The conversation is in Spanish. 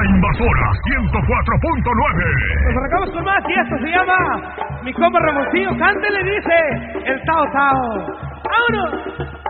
La Invasora 104.9. Nos arrancamos con más y esto se llama Mi Compa Ramoncillo. Cántele, dice el Tao Tao. ¡Vámonos!